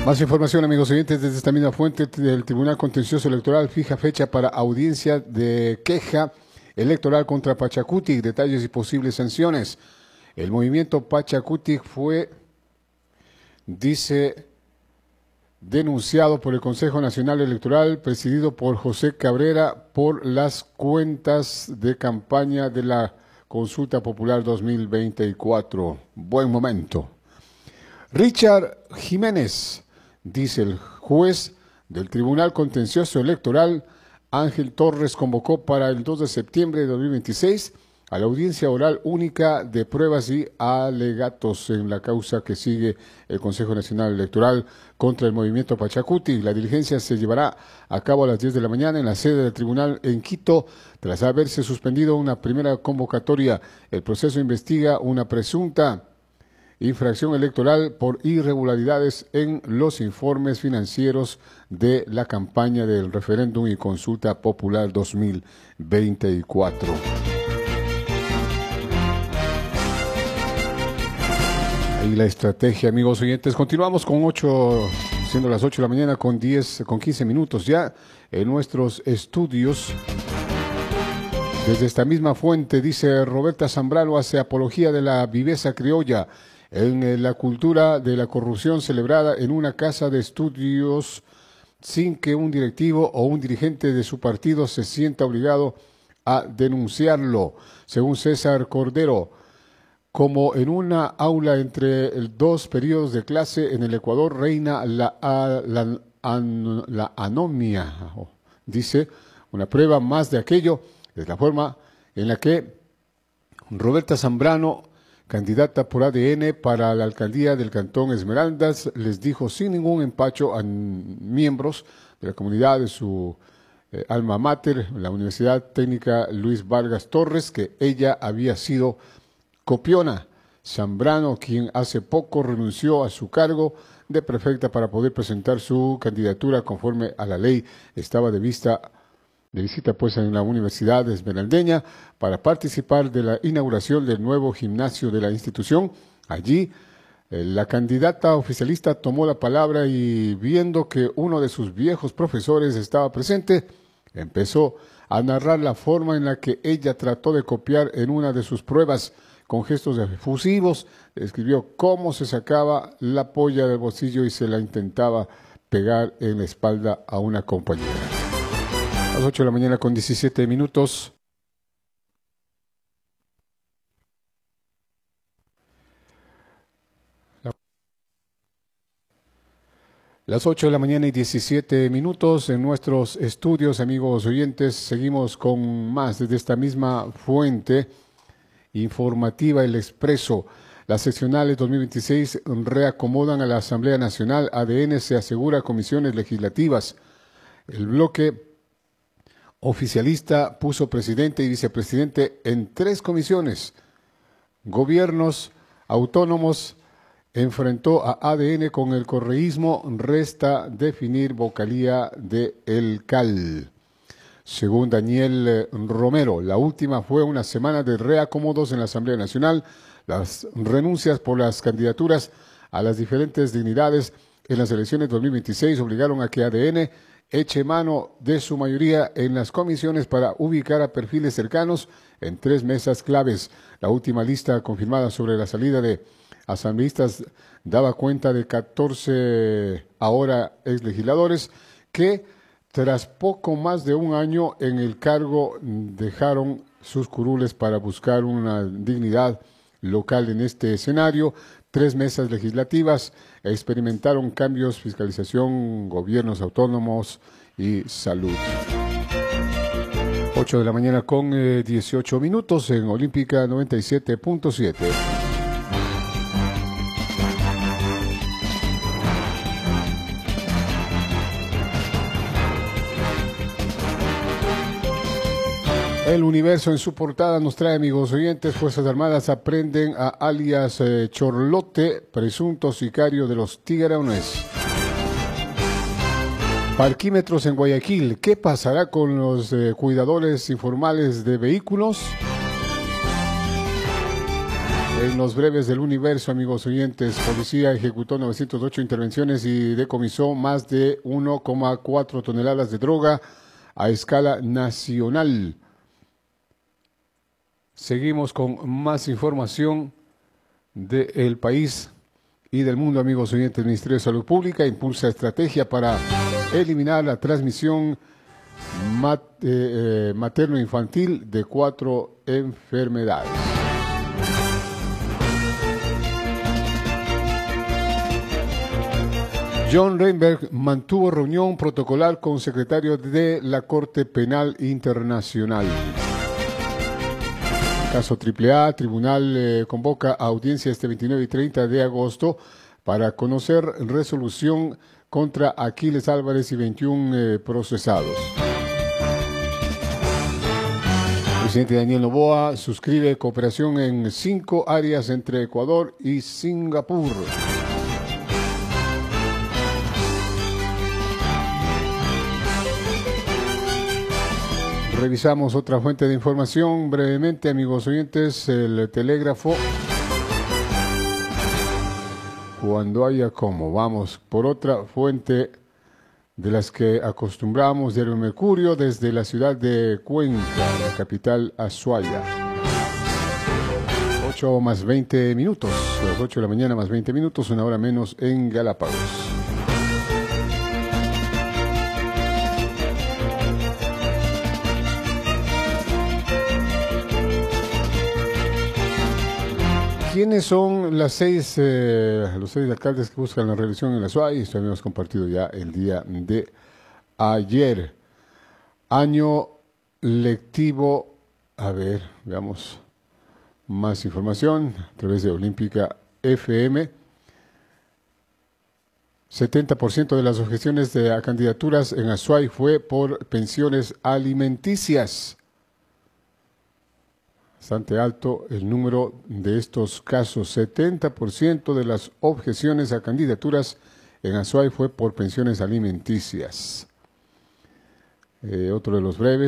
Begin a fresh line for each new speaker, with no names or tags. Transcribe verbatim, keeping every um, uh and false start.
Más información, amigos oyentes, desde esta misma fuente del Tribunal Contencioso Electoral fija fecha para audiencia de queja electoral contra Pachacutic, detalles y posibles sanciones. El movimiento Pachacutic fue, dice, denunciado por el Consejo Nacional Electoral, presidido por José Cabrera, por las cuentas de campaña de la Consulta Popular dos mil veinticuatro. Buen momento. Richard Jiménez, dice el juez del Tribunal Contencioso Electoral, Ángel Torres, convocó para el dos de septiembre de dos mil veintiséis a la audiencia oral única de pruebas y alegatos en la causa que sigue el Consejo Nacional Electoral contra el movimiento Pachacutic. La diligencia se llevará a cabo a las diez de la mañana en la sede del tribunal en Quito, tras haberse suspendido una primera convocatoria. El proceso investiga una presunta infracción electoral por irregularidades en los informes financieros de la campaña del referéndum y consulta popular dos mil veinticuatro. Ahí la estrategia, amigos oyentes. Continuamos con ocho, siendo las ocho de la mañana con diez, con quince minutos ya en nuestros estudios. Desde esta misma fuente, dice Roberta Zambrano, hace apología de la viveza criolla en la cultura de la corrupción celebrada en una casa de estudios sin que un directivo o un dirigente de su partido se sienta obligado a denunciarlo. Según César Cordero, como en una aula entre dos periodos de clase en el Ecuador reina la, la, an, la anomia, dice, una prueba más de aquello, es la forma en la que Roberta Zambrano, candidata por A D N para la alcaldía del Cantón Esmeraldas, les dijo sin ningún empacho a miembros de la comunidad de su eh, alma mater, la Universidad Técnica Luis Vargas Torres, que ella había sido copiona. Zambrano, quien hace poco renunció a su cargo de prefecta para poder presentar su candidatura conforme a la ley, estaba de vista de visita pues en la Universidad Esmeraldeña para participar de la inauguración del nuevo gimnasio de la institución. Allí eh, la candidata oficialista tomó la palabra y, viendo que uno de sus viejos profesores estaba presente, empezó a narrar la forma en la que ella trató de copiar en una de sus pruebas. Con gestos efusivos describió cómo se sacaba la polla del bolsillo y se la intentaba pegar en la espalda a una compañera. A las ocho de la mañana con diecisiete minutos. Las ocho de la mañana y diecisiete minutos en nuestros estudios, amigos oyentes. Seguimos con más desde esta misma fuente informativa, El Expreso. Las seccionales dos mil veintiséis reacomodan a la Asamblea Nacional. A D N se asegura comisiones legislativas. El bloque oficialista puso presidente y vicepresidente en tres comisiones. Gobiernos autónomos enfrentó a A D N con el correísmo. Resta definir vocalía de El C A L. Según Daniel Romero, la última fue una semana de reacomodos en la Asamblea Nacional. Las renuncias por las candidaturas a las diferentes dignidades en las elecciones dos mil veintiséis obligaron a que A D N eche mano de su mayoría en las comisiones para ubicar a perfiles cercanos en tres mesas claves. La última lista confirmada sobre la salida de asambleístas daba cuenta de catorce ahora exlegisladores que, tras poco más de un año en el cargo, dejaron sus curules para buscar una dignidad local en este escenario. Tres mesas legislativas experimentaron cambios, fiscalización, gobiernos autónomos y salud. ocho de la mañana con eh, dieciocho minutos en Olímpica noventa y siete punto siete. El Universo en su portada nos trae, amigos oyentes, Fuerzas Armadas aprenden a alias eh, Chorlote, presunto sicario de los Tigrones. Parquímetros en Guayaquil, ¿qué pasará con los eh, cuidadores informales de vehículos? En los breves del universo, amigos oyentes, policía ejecutó novecientas ocho intervenciones y decomisó más de uno coma cuatro toneladas de droga a escala nacional. Seguimos con más información del país y del mundo, amigos oyentes. El Ministerio de Salud Pública impulsa estrategia para eliminar la transmisión mat, eh, eh, materno-infantil de cuatro enfermedades. John Reinberg mantuvo reunión protocolar con secretario de la Corte Penal Internacional. Caso triple A, tribunal eh, convoca a audiencia este veintinueve y treinta de agosto para conocer resolución contra Aquiles Álvarez y veintiún eh, procesados. El presidente Daniel Noboa suscribe cooperación en cinco áreas entre Ecuador y Singapur. Revisamos otra fuente de información brevemente, amigos oyentes, el telégrafo. Cuando haya como, vamos por otra fuente de las que acostumbramos, Diario Mercurio, desde la ciudad de Cuenca, la capital Azuaya. ocho más veinte minutos, las ocho de la mañana más veinte minutos, una hora menos en Galápagos. ¿Quiénes son las seis, eh, los seis alcaldes que buscan la reelección en la Azuay? Esto habíamos compartido ya el día de ayer. Año lectivo, a ver, veamos más información a través de Olímpica F M. setenta por ciento de las objeciones de a candidaturas en Azuay fue por pensiones alimenticias. Bastante alto el número de estos casos. setenta por ciento de las objeciones a candidaturas en Azuay fue por pensiones alimenticias. Eh, otro de los breves.